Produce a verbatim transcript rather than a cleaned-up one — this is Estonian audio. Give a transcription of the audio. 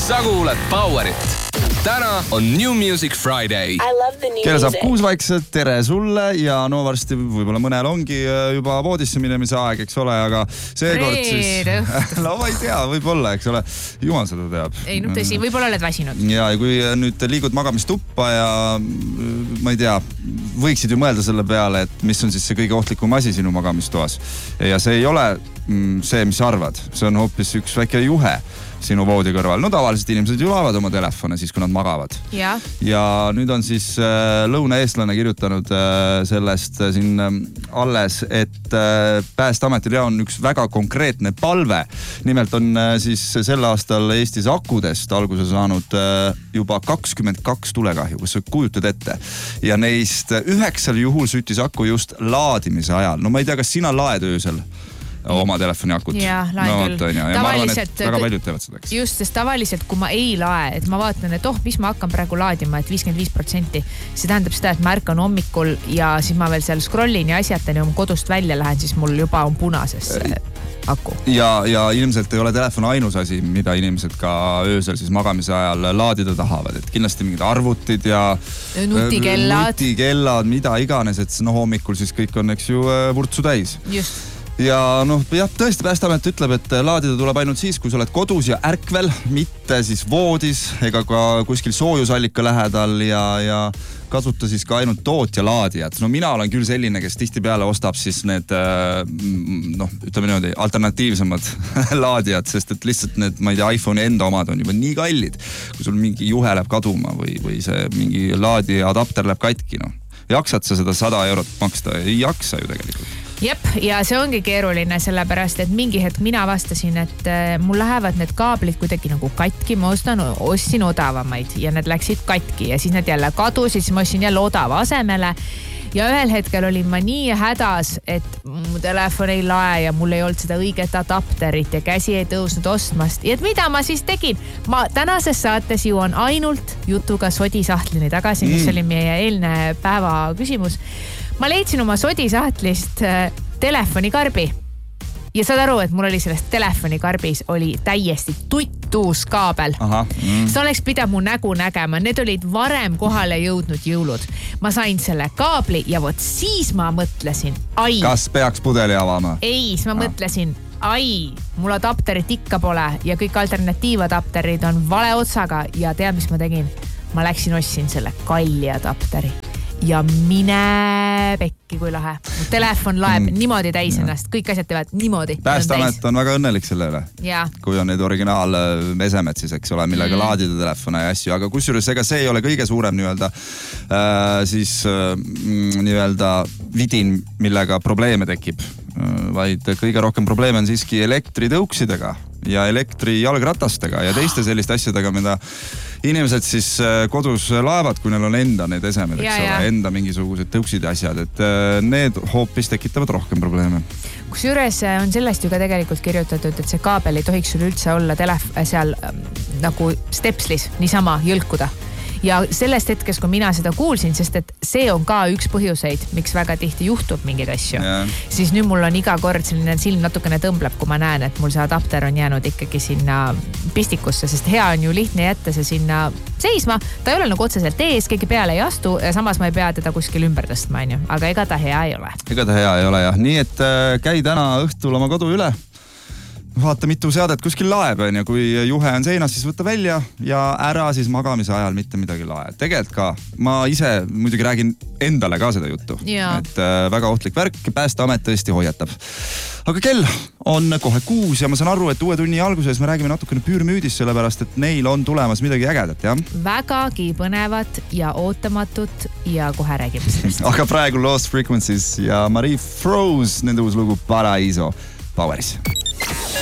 sa kuuled Powerit. Täna on New Music Friday. Kelle saab kuus vaikselt, tere sulle ja no varsti võib-olla mõnel ongi juba voodisse minemise aeg, eks ole, aga seekord siis... no ma ei tea, võib-olla, eks ole, jumal seda teab. Ei, no tõsi, võib-olla oled väsinud. Ja kui nüüd liigud magamistuppa ja ma ei tea, võiksid ju mõelda selle peale, et mis on siis see kõige ohtlikum asi sinu magamistoas. Ja see ei ole see, mis arvad. See on hoopis üks väike juhe sinu voodi kõrval. No tavaliselt inimesed ju laevad oma telefone siis, kui nad magavad. Ja, ja nüüd on siis äh, lõunaeestlane kirjutanud äh, sellest äh, siin äh, alles, et äh, Päästeametil on üks väga konkreetne palve. Nimelt on äh, siis sel aastal Eestis akudest alguse saanud äh, juba kakskümmend kaks tulekahju, kus sa kujutad ette. Ja neist üheksal juhul süttis aku just laadimise ajal. No ma ei tea, kas sina laed öösel oma telefoni akut. Jaa, laen no, küll. Ja, ja ma arvan, et väga paljud teevad seda. Just, sest tavaliselt, kui ma ei lae, et ma vaatan, et oh, mis ma hakkan praegu laadima, et viiskümmend viis protsenti. See tähendab seda, et ma ärkan hommikul ja siis ma veel seal scrollin ja asjatani oma kodust välja lähen, siis mul juba on punases aku. Ja, ja ilmselt ei ole telefon ainus asi, mida inimesed ka öösel siis magamise ajal laadida tahavad. Et kindlasti mingid arvutid ja nutikellad, nutikellad mida iganes, et no hommikul siis kõik on, eks ju, vurtsu täis. Just. Ja noh, jah, tõesti Päästeamet ütleb, et laadida tuleb ainult siis, kui sa oled kodus ja ärkvel, mitte siis voodis ega ka kuskil soojusallika lähedal ja, ja kasuta siis ka ainult tootja laadijad. No mina olen küll selline, kes tihtipeale ostab siis need, noh, ütleme niimoodi, alternatiivsemad laadijad, sest et lihtsalt need, ma ei tea, iPhone'i enda omad on juba nii kallid, kui sul mingi juhe läheb kaduma või, või see mingi laadija adapter läheb katki, noh. Jaksad sa seda sada eurot maksta? Ei jaksa ju tegelikult. Jep, ja see ongi keeruline sellepärast, et mingi hetk mina vastasin, et mul lähevad need kaablid kuidagi nagu katki, ma ostan, ostsin odavamaid ja need läksid katki ja siis need jälle kadusid, siis ma ostsin jälle odava asemele. Ja ühel hetkel olin ma nii hädas, et mu telefon ei lae ja mul ei olnud seda õiget adapterit ja käsi ei tõusnud ostmast. Ja et mida ma siis tegin? Ma tänases saates jõuan ainult jutuga sodisahtlini tagasi, mis oli meie eelne päeva küsimus. Ma leidsin oma sodisahtlist telefonikarbi ja saad aru, et mul oli sellest telefonikarbis oli täiesti tuttuus kaabel. Aha, mm. See oleks pidanud mu nägu nägema. Need olid varem kohale jõudnud jõulud. Ma sain selle kaabli ja vot siis ma mõtlesin, ai. Kas peaks pudeli avama? Ei, siis ma ah. mõtlesin, ai, mul adapterit ikka pole ja kõik alternatiivadapterid on vale otsaga ja tead, mis ma tegin? Ma läksin ostsin selle kalli adapteri. Ja mine pekki, kui lahe. Mu telefon laeb mm. niimoodi täis ennast. Kõik asjad teevad niimoodi. Päästeamet on väga õnnelik selle üle. Ja. Kui on need originaalmesemed siis, eks ole, millega mm. laadida telefone ja asju. Aga kusjuures ega see ei ole kõige suurem nii-öelda, äh, siis äh, nii-öelda vidin, millega probleeme tekib. Äh, vaid kõige rohkem probleeme on siiski elektritõuksidega ja elektrijalgratastega ja teiste selliste asjadega, mida inimesed siis kodus laevad, kui neil on enda need esemed, eks ja, ole, enda mingisugused tõuksid ja asjad, et need hoopis tekitavad rohkem probleeme. Kusjuures on sellest ju ka tegelikult kirjutatud, et see kaabel ei tohiks sul üldse olla telef- seal nagu stepslis niisama jõlkuda. Ja sellest hetkes, kui mina seda kuulsin, sest et see on ka üks põhjuseid, miks väga tihti juhtub mingeid asju, yeah. siis nüüd mul on iga kord selline silm natukene tõmbleb, kui ma näen, et mul see adapter on jäänud ikkagi sinna pistikusse, sest hea on ju lihtne jätta see sinna seisma. Ta ei ole nagu otseselt ees, keegi peale ei astu ja samas ma ei pea teda kuskil ümber tõstma, aga ega ta hea ei ole. Ega ta hea ei ole, jah. Nii, et käi täna õhtul oma kodu üle. Vaata, mitu seadet kuskil laeb, ja kui juhe on seinas, siis võtta välja ja ära siis magamise ajal mitte midagi lae. Tegelikult ka, ma ise muidugi räägin endale ka seda juttu. Ja. Et äh, väga ohtlik värk, Päästeamet tõesti hoiatab. Aga kell on kohe kuus ja ma saan aru, et uue tunni alguses me räägime natukene püürmüüdis, sellepärast, et neil on tulemas midagi ägedat, jah? Vägagi põnevat ja ootamatut ja kohe räägime sellest. Aga praegu Lost Frequencies ja Marie Froze, nende uus lugu Paraiso Poweris.